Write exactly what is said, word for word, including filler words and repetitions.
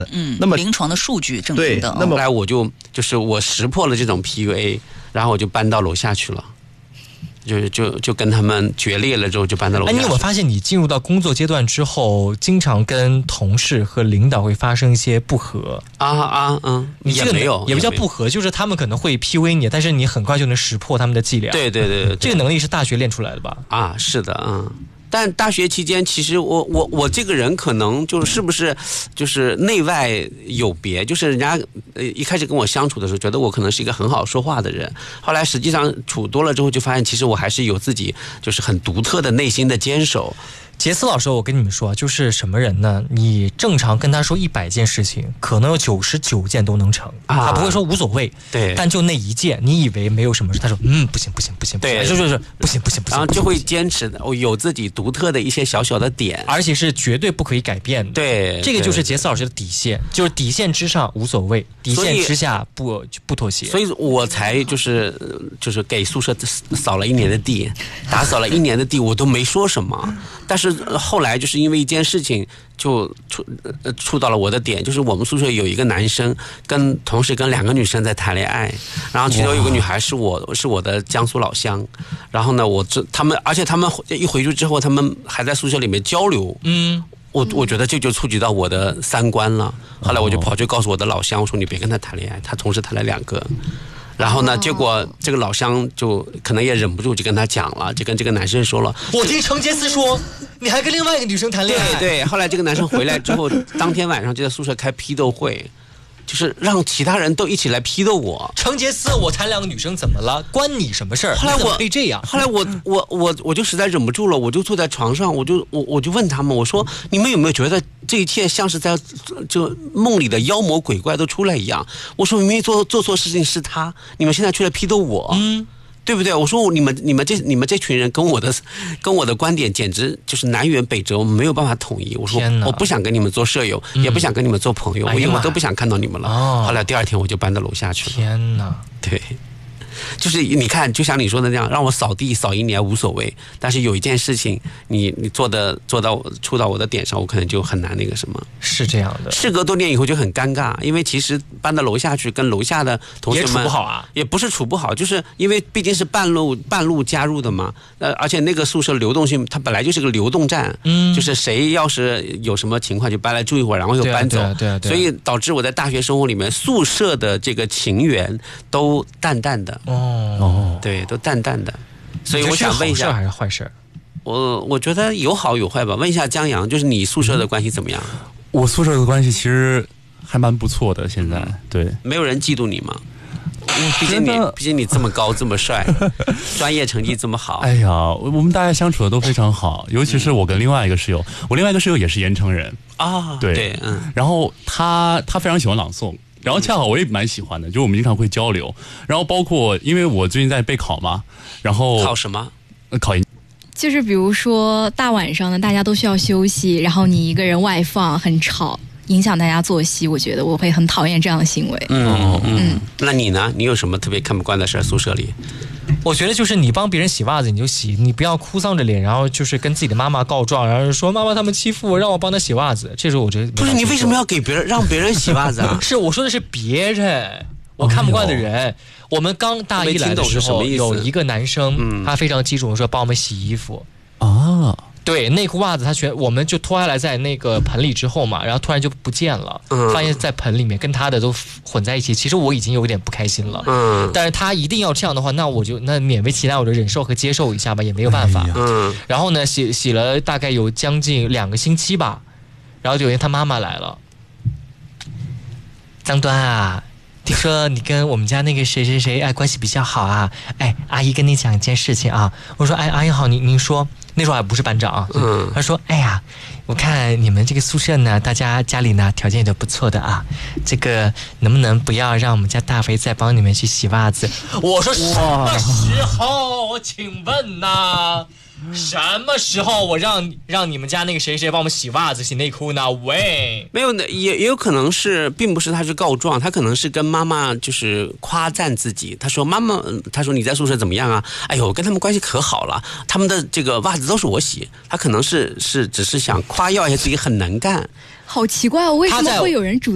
嗯，那么临床的数据证明的。 那么后来我就就是我识破了这种 P U A， 然后我就搬到楼下去了。就就就跟他们决裂了之后就搬到楼下。 哎，你有没有发现你进入到工作阶段之后，经常跟同事和领导会发生一些不和啊啊嗯， 你这个也没有， 也不叫不和，就是他们可能会 P U A 你，但是你很快就能识破他们的伎俩。 对对 对, 对, 对， 这个能力是大学练出来的吧？ 啊，是的，嗯。但大学期间，其实我我我这个人可能就是不是就是内外有别，就是人家呃一开始跟我相处的时候，觉得我可能是一个很好说话的人，后来实际上处多了之后，就发现其实我还是有自己就是很独特的内心的坚守。 杰斯老师，我跟你们说，就是什么人呢？你正常跟他说一百件事情，可能有九十九件都能成，啊、他不会说无所谓。 对， 但就那一件，你以为没有什么事，他说嗯，不行不行不行， 对， 是是是，不行不行不行， 然后就会坚持的，我有自己独特的一些小小的点， 而且是绝对不可以改变的。 对， 这个就是杰斯老师的底线，就是底线之上无所谓，底线之下不不妥协。 所以我才就是就是给宿舍扫了一年的地，打扫了一年的地，我都没说什么。但是后来就是因为一件事情就触呃触到了我的点，就是我们宿舍有一个男生跟同时跟两个女生在谈恋爱，然后其中有个女孩是我是我的江苏老乡，然后呢我这他们而且他们一回去之后，他们还在宿舍里面交流，嗯。我我觉得这就触及到我的三观了。后来我就跑去告诉我的老乡，我说你别跟他谈恋爱，他同时谈了两个。然后呢，结果这个老乡就可能也忍不住，就跟他讲了，就跟这个男生说了。 我听程杰斯说，你还跟另外一个女生谈恋爱。 对对，后来这个男生回来之后，当天晚上就在宿舍开批斗会。就是让其他人都一起来批斗我。 程杰斯，我谈两个女生怎么了？关你什么事儿？ 后来我可以这样。 后来我我我我就实在忍不住了，我就坐在床上，我就我我就问他们，我说你们有没有觉得这一切像是在就梦里的妖魔鬼怪都出来一样？我说明明做做错事情是他，你们现在却来批斗我。嗯。对不对？我说你们你们这你们这群人跟我的跟我的观点简直就是南辕北辙，我们没有办法统一。我说我不想跟你们做舍友，嗯、也不想跟你们做朋友，我以后都不想看到你们了。哦、后来第二天我就搬到楼下去了。 天哪！ 对。就是你看，就像你说的那样，让我扫地扫一年无所谓，但是有一件事情，你你做的做到触到我的点上，我可能就很难那个什么。 是这样的， 事隔多年以后就很尴尬，因为其实搬到楼下去，跟楼下的同学们也处不好啊， 也不是处不好，就是因为毕竟是半路半路加入的嘛，呃，而且那个宿舍流动性，它本来就是个流动站，嗯，就是谁要是有什么情况就搬来住一会儿，然后又搬走， 对啊对啊对啊对啊， 所以导致我在大学生活里面，宿舍的这个情缘都淡淡的。哦，对，都淡淡的，所以我想问一下， 好事还是坏事？ 我我觉得有好有坏吧。问一下江阳，就是你宿舍的关系怎么样？ 我宿舍的关系其实还蛮不错的，现在、嗯、对， 没有人嫉妒你吗？毕竟你毕竟你这么高这么帅，专业成绩这么好。 哎呀，我们大家相处的都非常好，尤其是我跟另外一个室友，我另外一个室友也是盐城人啊， 对， 对嗯， 然后他他非常喜欢朗诵。然后恰好我也蛮喜欢的，就我们经常会交流。然后包括因为我最近在备考嘛，然后考什么？ 考研。 就是比如说大晚上的大家都需要休息，然后你一个人外放很吵，影响大家作息，我觉得我会很讨厌这样的行为。 嗯嗯嗯。那你呢？你有什么特别看不惯的事？宿舍里？ 我觉得就是你帮别人洗袜子你就洗，你不要哭丧着脸，然后就是跟自己的妈妈告状，然后说妈妈他们欺负我，让我帮他洗袜子。这时候我觉得不是，你为什么要给别人让别人洗袜子啊？ 是我说的是别人，我看不惯的人。哎、我们刚大一来的时候，有一个男生，嗯、他非常基础说帮我们洗衣服啊。对，内裤袜子他全我们就脱下来在那个盆里之后嘛，然后突然就不见了，嗯、发现在盆里面跟他的都混在一起。其实我已经有点不开心了，嗯，但是他一定要这样的话，那我就那勉为其难，我就忍受和接受一下吧，也没有办法。嗯，然后呢，洗洗了大概有将近两个星期吧，然后就有一天他妈妈来了，张端啊。听说你跟我们家那个谁谁谁哎关系比较好啊，哎阿姨跟你讲一件事情啊。我说哎阿姨好，您您说，那时候还不是班长啊。嗯，他说哎呀，我看你们这个宿舍呢，大家家里呢条件也都不错的啊，这个能不能不要让我们家大肥再帮你们去洗袜子？我说什么时候？请问呐？什么时候我让让你们家那个谁谁帮我们洗袜子洗内裤呢？喂， 没有呢，也也有可能是，并不是他是告状，他可能是跟妈妈就是夸赞自己。他说妈妈，他说你在宿舍怎么样啊？哎呦，我跟他们关系可好了，他们的这个袜子都是我洗。他可能是是只是想夸耀一下自己很能干。 好奇怪哦，为什么会有人主